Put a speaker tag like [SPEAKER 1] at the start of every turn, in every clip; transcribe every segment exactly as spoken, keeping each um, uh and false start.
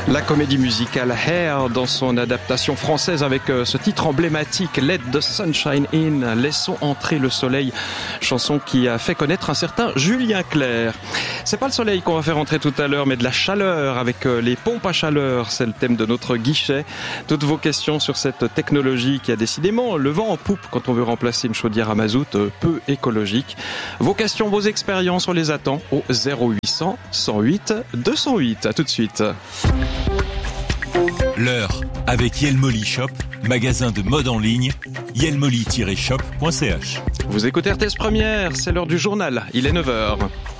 [SPEAKER 1] La comédie musicale Hair dans son adaptation française avec ce titre emblématique Let the Sunshine In, laissons entrer le soleil, chanson qui a fait connaître un certain Julien Clerc. C'est pas le soleil qu'on va faire entrer tout à l'heure, mais de la chaleur avec les pompes à chaleur, c'est le thème de notre guichet. Toutes vos questions sur cette technologie qui a décidément le vent en poupe quand on veut remplacer une chaudière à mazout peu écologique. Vos questions, vos expériences, on les attend au zéro huit cents cent huit deux cent huit. À tout de suite.
[SPEAKER 2] L'heure avec Yelmoli Shop, magasin de mode en ligne, yelmoli tiret shop point c h.
[SPEAKER 1] Vous écoutez R T S Première, c'est l'heure du journal, il est neuf heures.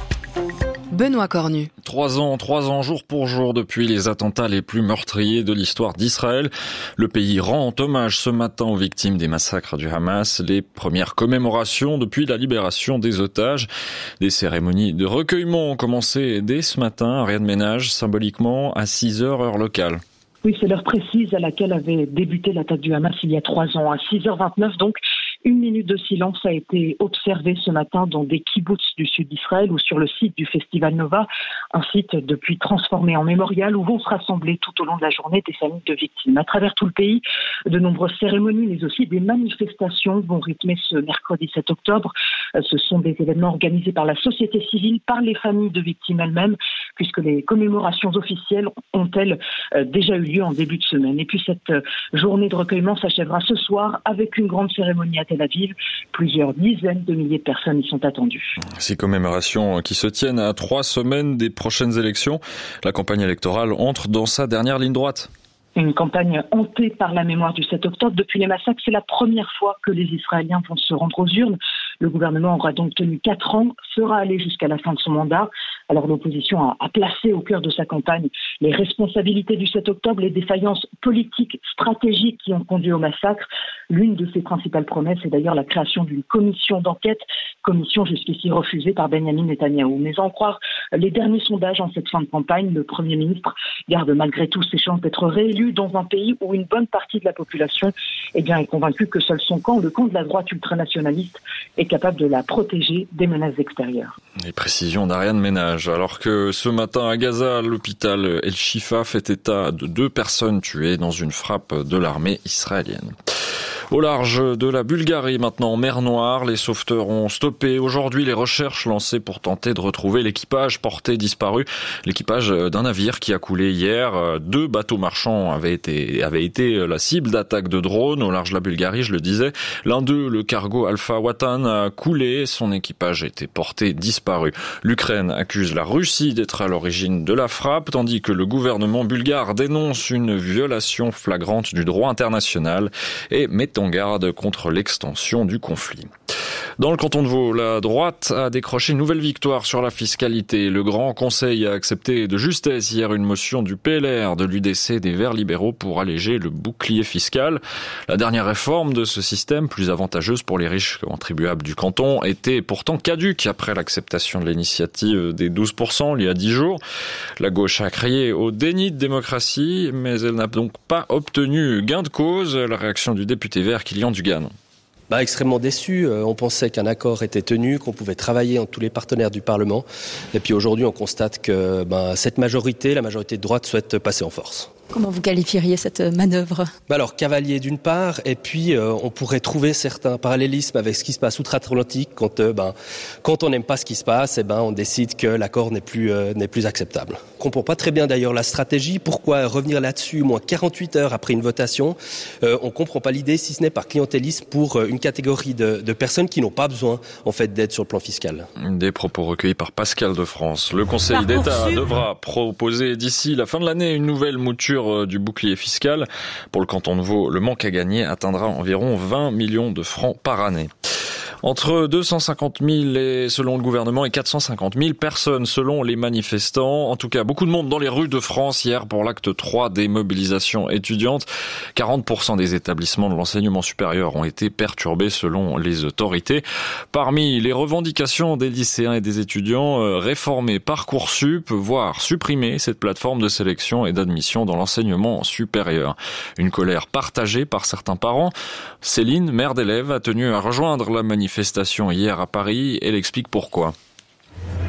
[SPEAKER 3] Benoît Cornu.
[SPEAKER 4] Trois ans, trois ans jour pour jour depuis les attentats les plus meurtriers de l'histoire d'Israël. Le pays rend hommage ce matin aux victimes des massacres du Hamas. Les premières commémorations depuis la libération des otages. Des cérémonies de recueillement ont commencé dès ce matin. Ariane Ménage, symboliquement à six heures heure locale.
[SPEAKER 5] Oui, c'est l'heure précise à laquelle avait débuté l'attaque du Hamas il y a trois ans. À six heures vingt-neuf, donc, une minute de silence a été observée ce matin dans des kibboutz du sud d'Israël ou sur le site du Festival Nova, un site depuis transformé en mémorial où vont se rassembler tout au long de la journée des familles de victimes. À travers tout le pays, de nombreuses cérémonies, mais aussi des manifestations vont rythmer ce mercredi sept octobre. Ce sont des événements organisés par la société civile, par les familles de victimes elles-mêmes, puisque les commémorations officielles ont-elles déjà eu lieu en début de semaine. Et puis cette journée de recueillement s'achèvera ce soir avec une grande cérémonie à Tel Aviv. Plusieurs dizaines de milliers de personnes y sont attendues.
[SPEAKER 4] Ces commémorations qui se tiennent à trois semaines des prochaines élections, la campagne électorale entre dans sa dernière ligne droite.
[SPEAKER 5] Une campagne hantée par la mémoire du sept octobre. Depuis les massacres, c'est la première fois que les Israéliens vont se rendre aux urnes. Le gouvernement aura donc tenu quatre ans, sera allé jusqu'à la fin de son mandat. Alors l'opposition a, a placé au cœur de sa campagne les responsabilités du sept octobre, les défaillances politiques, stratégiques qui ont conduit au massacre. L'une de ses principales promesses est d'ailleurs la création d'une commission d'enquête, commission jusqu'ici refusée par Benjamin Netanyahou. Mais à en croire les derniers sondages en cette fin de campagne, le Premier ministre garde malgré tout ses chances d'être réélu dans un pays où une bonne partie de la population eh bien, est convaincue que seul son camp, le camp de la droite ultranationaliste, est capable de la protéger des menaces extérieures.
[SPEAKER 4] Les précisions d'Ariane Ménage. Alors que ce matin à Gaza, l'hôpital El Shifa fait état de deux personnes tuées dans une frappe de l'armée israélienne. Au large de la Bulgarie, maintenant en mer Noire, les sauveteurs ont stoppé aujourd'hui les recherches lancées pour tenter de retrouver l'équipage porté disparu. L'équipage d'un navire qui a coulé hier. Deux bateaux marchands avaient été, avaient été la cible d'attaques de drones au large de la Bulgarie, je le disais. L'un d'eux, le cargo Alpha Watan, a coulé. Son équipage a été porté disparu. L'Ukraine accuse la Russie d'être à l'origine de la frappe, tandis que le gouvernement bulgare dénonce une violation flagrante du droit international et met en garde contre l'extension du conflit. Dans le canton de Vaud, la droite a décroché une nouvelle victoire sur la fiscalité. Le Grand Conseil a accepté de justesse hier une motion du P L R, de l'U D C, des Verts libéraux pour alléger le bouclier fiscal. La dernière réforme de ce système, plus avantageuse pour les riches contribuables du canton, était pourtant caduque après l'acceptation de l'initiative des douze pour cent il y a dix jours. La gauche a crié au déni de démocratie, mais elle n'a donc pas obtenu gain de cause. La réaction du député vert Kylian Dugan.
[SPEAKER 6] Bah, extrêmement déçu. Euh, on pensait qu'un accord était tenu, qu'on pouvait travailler entre tous les partenaires du Parlement. Et puis aujourd'hui, on constate que bah, cette majorité, la majorité de droite, souhaite passer en force.
[SPEAKER 3] Comment vous qualifieriez cette manœuvre ?
[SPEAKER 6] Bah alors, cavalier d'une part, et puis euh, on pourrait trouver certains parallélismes avec ce qui se passe outre-Atlantique quand, euh, ben, quand on n'aime pas ce qui se passe, et ben, on décide que l'accord n'est plus, euh, n'est plus acceptable. On comprend pas très bien d'ailleurs la stratégie. Pourquoi revenir là-dessus moins quarante-huit heures après une votation ? euh, On comprend pas l'idée, si ce n'est par clientélisme pour euh, une catégorie de, de personnes qui n'ont pas besoin en fait, d'aide sur le plan fiscal.
[SPEAKER 4] Des propos recueillis par Pascal de France. Le Conseil d'État devra proposer d'ici la fin de l'année une nouvelle mouture du bouclier fiscal. Pour le canton de Vaud, le manque à gagner atteindra environ vingt millions de francs par année. Entre deux cent cinquante mille et, selon le gouvernement, et quatre cent cinquante mille personnes selon les manifestants. En tout cas, beaucoup de monde dans les rues de France hier pour l'acte trois des mobilisations étudiantes. quarante pour cent des établissements de l'enseignement supérieur ont été perturbés selon les autorités. Parmi les revendications des lycéens et des étudiants, euh, réformer Parcoursup, voire supprimer cette plateforme de sélection et d'admission dans l'enseignement supérieur. Une colère partagée par certains parents. Céline, mère d'élèves, a tenu à rejoindre la manifestation hier à Paris. Elle explique pourquoi.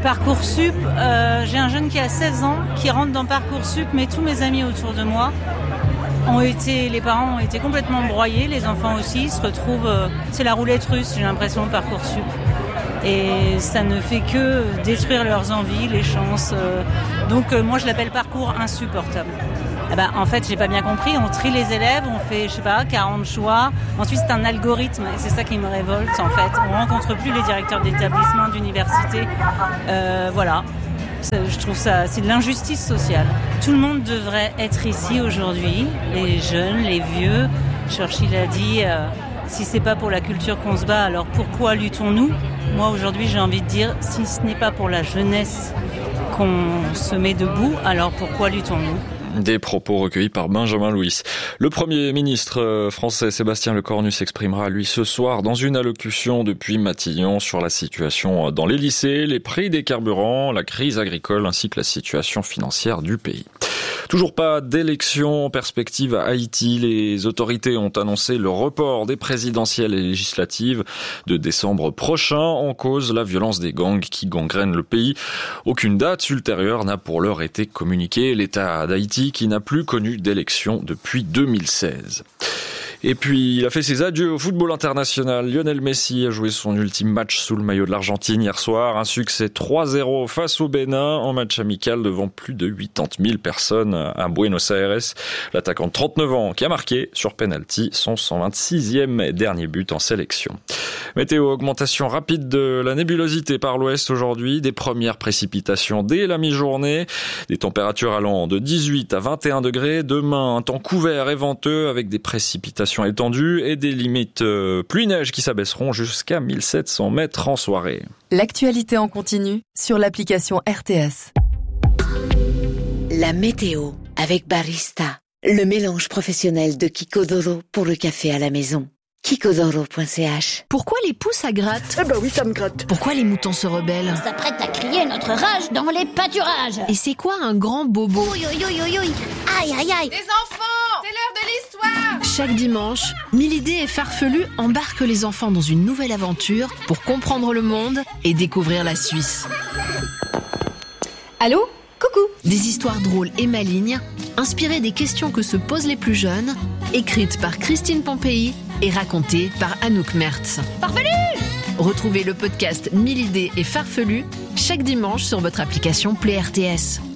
[SPEAKER 7] Parcoursup, euh, j'ai un jeune qui a seize ans qui rentre dans Parcoursup, mais tous mes amis autour de moi ont été, les parents ont été complètement broyés, les enfants aussi, ils se retrouvent, euh, c'est la roulette russe, j'ai l'impression, Parcoursup. Et ça ne fait que détruire leurs envies, les chances. Euh, donc euh, moi je l'appelle parcours insupportable. Eh ben, en fait, j'ai pas bien compris, on trie les élèves, on fait, je sais pas, quarante choix. Ensuite, c'est un algorithme, et c'est ça qui me révolte, en fait. On rencontre plus les directeurs d'établissement, d'université. Euh, voilà. Je trouve ça, c'est de l'injustice sociale. Tout le monde devrait être ici aujourd'hui, les jeunes, les vieux. Churchill a dit, euh, si c'est pas pour la culture qu'on se bat, alors pourquoi luttons-nous ? Moi, aujourd'hui, j'ai envie de dire, si ce n'est pas pour la jeunesse qu'on se met debout, alors pourquoi luttons-nous ?
[SPEAKER 4] Des propos recueillis par Benjamin Louis. Le Premier ministre français Sébastien Lecornu s'exprimera lui ce soir dans une allocution depuis Matignon sur la situation dans les lycées, les prix des carburants, la crise agricole ainsi que la situation financière du pays. Toujours pas d'élection en perspective à Haïti. Les autorités ont annoncé le report des présidentielles et législatives de décembre prochain. En cause, la violence des gangs qui gangrènent le pays. Aucune date ultérieure n'a pour l'heure été communiquée. L'État d'Haïti qui n'a plus connu d'élection depuis deux mille seize. Et puis, il a fait ses adieux au football international. Lionel Messi a joué son ultime match sous le maillot de l'Argentine hier soir. Un succès trois zéro face au Bénin en match amical devant plus de quatre-vingt-dix mille personnes à Buenos Aires. L'attaquant de trente-neuf ans qui a marqué sur penalty son cent vingt-sixième et dernier but en sélection. Météo, augmentation rapide de la nébulosité par l'ouest aujourd'hui. Des premières précipitations dès la mi-journée. Des températures allant de dix-huit à vingt et un degrés. Demain, un temps couvert et venteux avec des précipitations étendues et des limites euh, pluie-neige qui s'abaisseront jusqu'à mille sept cents mètres en soirée.
[SPEAKER 3] L'actualité en continu sur l'application R T S.
[SPEAKER 8] La météo avec Barista, le mélange professionnel de Kikodoro pour le café à la maison. Kikodoro point c h.
[SPEAKER 9] Pourquoi les poux ça gratte ?
[SPEAKER 10] Eh ben oui, ça me gratte.
[SPEAKER 9] Pourquoi les moutons se rebellent ?
[SPEAKER 11] On s'apprête à crier notre rage dans les pâturages.
[SPEAKER 9] Et c'est quoi un grand bobo ?
[SPEAKER 11] Ouïe, ouïe, ouïe, ouïe, ouïe. Aïe, aïe, aïe.
[SPEAKER 12] Les enfants, c'est l'heure de l'histoire.
[SPEAKER 9] Chaque dimanche, Milidé et Farfelu embarquent les enfants dans une nouvelle aventure pour comprendre le monde et découvrir la Suisse.
[SPEAKER 3] Allô ? Coucou.
[SPEAKER 9] Des histoires drôles et malignes, inspirées des questions que se posent les plus jeunes, écrites par Christine Pompéi et racontées par Anouk Mertz.
[SPEAKER 11] Farfelu !
[SPEAKER 9] Retrouvez le podcast Milidé et Farfelu chaque dimanche sur votre application Play R T S.